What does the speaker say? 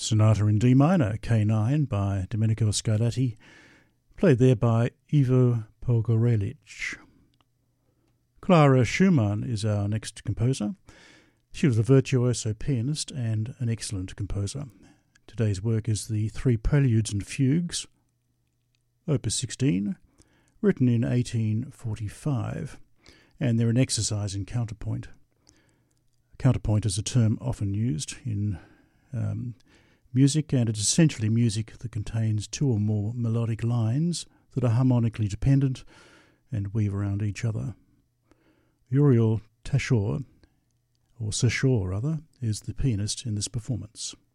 Sonata in D minor, K9 by Domenico Scarlatti, played there by Ivo Pogorelic. Clara Schumann is our next composer. She was a virtuoso pianist and an excellent composer. Today's work is the Three Preludes and Fugues, Opus 16, written in 1845, and they're an exercise in counterpoint. Counterpoint is a term often used in music, and it's essentially music that contains two or more melodic lines that are harmonically dependent and weave around each other. Uriel Tashor, or Sashor rather, is the pianist in this performance.